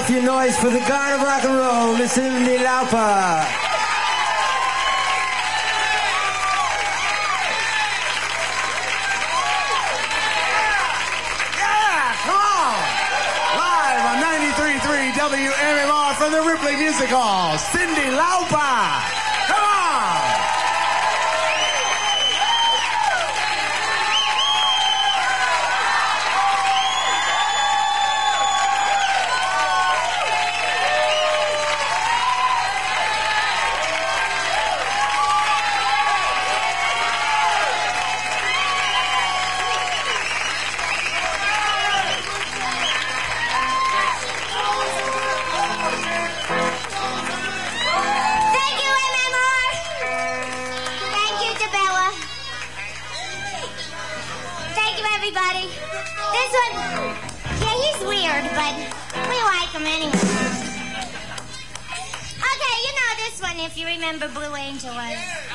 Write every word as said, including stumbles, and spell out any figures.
off your noise for the god of rock and roll, Miss Cyndi Lauper. W M M R from the Ripley Music Hall, Cyndi Lauper. Come on! Everybody. This one, yeah, he's weird, but we like him anyway. Okay, you know this one if you remember Blue Angel was.